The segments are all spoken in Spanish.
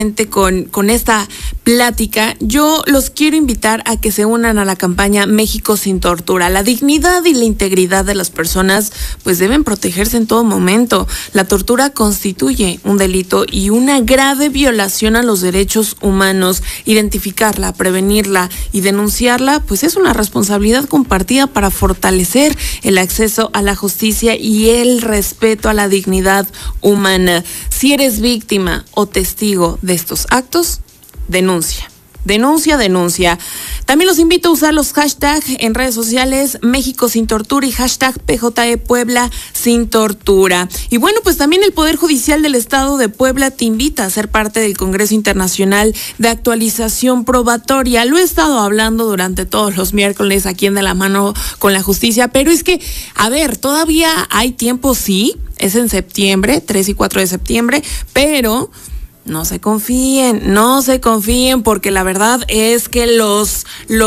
con esta plática, yo los quiero invitar a que se unan a la campaña México sin tortura. La dignidad y la integridad de las personas pues deben protegerse en todo momento. La tortura constituye un delito y una grave violación a los derechos humanos. Identificarla, prevenirla y denunciarla pues es una responsabilidad compartida para fortalecer el acceso a la justicia y el respeto a la dignidad humana. Si eres víctima o testigo de estos actos, denuncia. Denuncia. También los invito a usar los hashtags en redes sociales México sin tortura y hashtag PJE Puebla sin tortura. Y bueno, pues también el Poder Judicial del Estado de Puebla te invita a ser parte del Congreso Internacional de Actualización Probatoria. Lo he estado hablando durante todos los miércoles aquí en De la Mano con la Justicia, pero es que, a ver, todavía hay tiempo, sí, es en septiembre, 3 y 4 de septiembre, pero no se confíen, porque la verdad es que los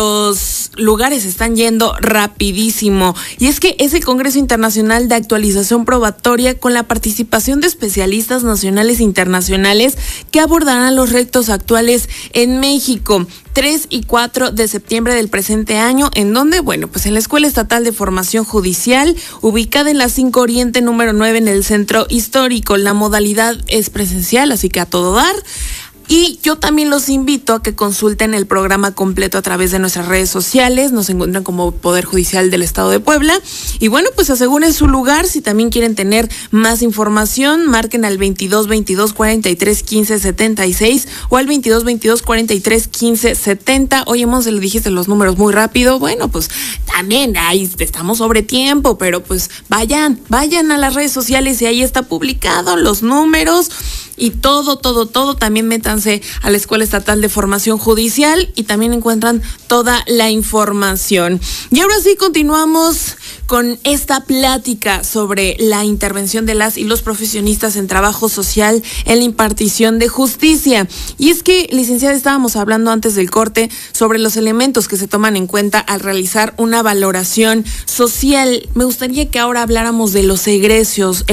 lugares están yendo rapidísimo. Y es que es el Congreso Internacional de Actualización Probatoria con la participación de especialistas nacionales e internacionales que abordarán los retos actuales en México. 3 y 4 de septiembre del presente año, en donde, bueno, pues en la Escuela Estatal de Formación Judicial, ubicada en la 5 Oriente número 9 en el Centro Histórico. La modalidad es presencial, así que a todo dar. Y yo también los invito a que consulten el programa completo a través de nuestras redes sociales. Nos encuentran como Poder Judicial del Estado de Puebla. Y bueno, pues aseguren su lugar. Si también quieren tener más información, marquen al 22 22 43 15 76 o al 22 22 43 15 70. Oye, Monse, le dijiste los números muy rápido. Bueno, pues también ahí estamos sobre tiempo, pero pues vayan a las redes sociales y ahí está publicado los números. Y todo, también métanse a la Escuela Estatal de Formación Judicial y también encuentran toda la información. Y ahora sí continuamos con esta plática sobre la intervención de las y los profesionistas en trabajo social en la impartición de justicia. Y es que, licenciada, estábamos hablando antes del corte sobre los elementos que se toman en cuenta al realizar una valoración social. Me gustaría que ahora habláramos de los egresos,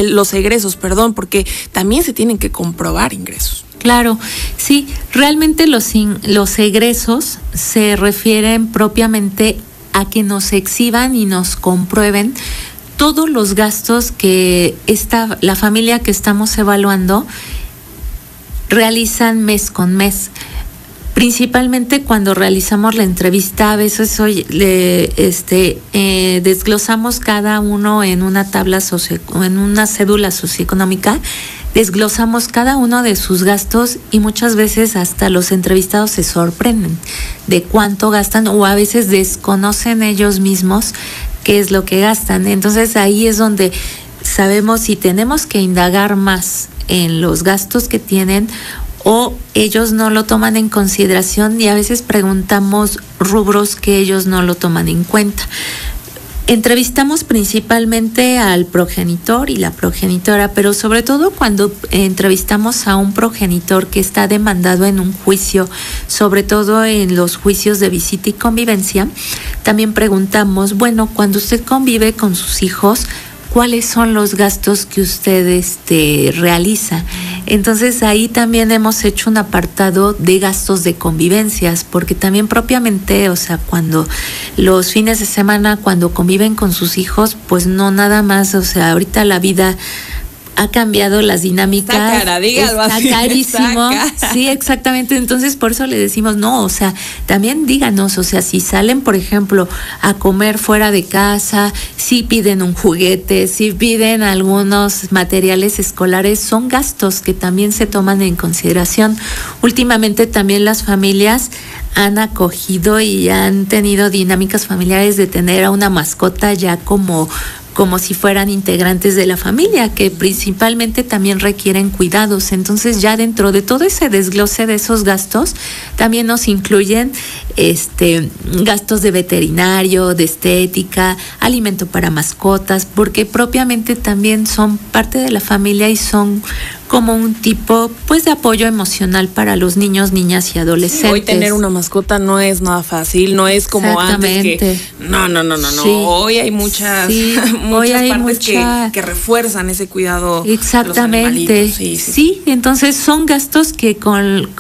porque también se tienen que comprobar ingresos. Claro, sí, realmente los egresos se refieren propiamente a que nos exhiban y nos comprueben todos los gastos que la familia que estamos evaluando realizan mes con mes. Principalmente cuando realizamos la entrevista, a veces desglosamos cada uno en una tabla en una cédula socioeconómica, desglosamos cada uno de sus gastos y muchas veces hasta los entrevistados se sorprenden de cuánto gastan o a veces desconocen ellos mismos qué es lo que gastan. Entonces ahí es donde sabemos si tenemos que indagar más en los gastos que tienen o ellos no lo toman en consideración y a veces preguntamos rubros que ellos no lo toman en cuenta. Entrevistamos principalmente al progenitor y la progenitora, pero sobre todo cuando entrevistamos a un progenitor que está demandado en un juicio, sobre todo en los juicios de visita y convivencia, también preguntamos, bueno, cuando usted convive con sus hijos, ¿cuáles son los gastos que usted realiza? Entonces ahí también hemos hecho un apartado de gastos de convivencias, porque también propiamente, o sea, cuando los fines de semana, cuando conviven con sus hijos, pues no nada más, o sea, ahorita la vida ha cambiado, las dinámicas. Está carísimo. Sí, exactamente. Entonces, por eso le decimos, no, o sea, también díganos, o sea, si salen, por ejemplo, a comer fuera de casa, si piden un juguete, si piden algunos materiales escolares, son gastos que también se toman en consideración. Últimamente también las familias han acogido y han tenido dinámicas familiares de tener a una mascota ya como si fueran integrantes de la familia, que principalmente también requieren cuidados. Entonces ya dentro de todo ese desglose de esos gastos también nos incluyen gastos de veterinario, de estética, alimento para mascotas, porque propiamente también son parte de la familia y son como un tipo pues de apoyo emocional para los niños, niñas y adolescentes. Hoy tener una mascota no es nada fácil, no es como antes que no. Sí. Hoy hay muchas partes que refuerzan ese cuidado. Exactamente. De los animalitos. Sí, entonces son gastos que con